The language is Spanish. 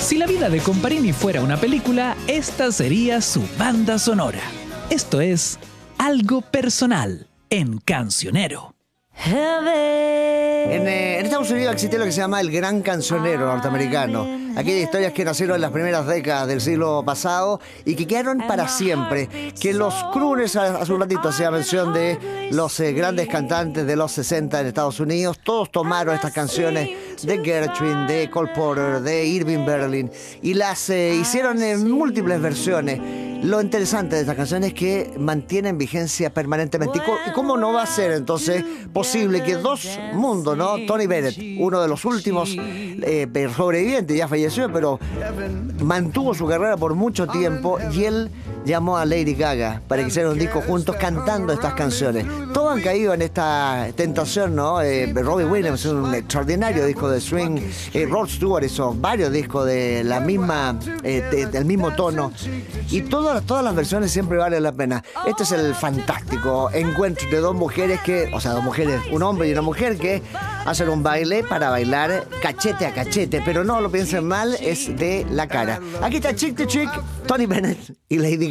Si la vida de Comparini fuera una película, esta sería su banda sonora. Esto es Algo Personal en Cancionero. En Estados Unidos existe lo que se llama el gran cancionero norteamericano. Aquellas historias que nacieron en las primeras décadas del siglo pasado y que quedaron para siempre. Que los crooners, hace un ratito hacía mención de los grandes cantantes de los 60 en Estados Unidos, todos tomaron estas canciones de Gershwin, de Cole Porter, de Irving Berlin y las hicieron en múltiples versiones. Lo interesante de estas canciones es que mantienen vigencia permanentemente. ¿Y cómo no va a ser entonces posible que dos mundos, ¿no? Tony Bennett, uno de los últimos sobrevivientes, ya falleció, pero mantuvo su carrera por mucho tiempo, y él llamó a Lady Gaga para que hicieran un disco juntos cantando estas canciones. Todos han caído en esta tentación, ¿no? Robbie Williams hizo un extraordinario disco de swing, Rod Stewart hizo varios discos de la misma, del mismo tono, y todas las versiones siempre valen la pena. Este es el fantástico encuentro de dos mujeres dos mujeres, un hombre y una mujer que hacen un baile para bailar cachete a cachete, pero no lo piensen mal, es de la cara. Aquí está Chick to Chick, Tony Bennett y Lady Gaga.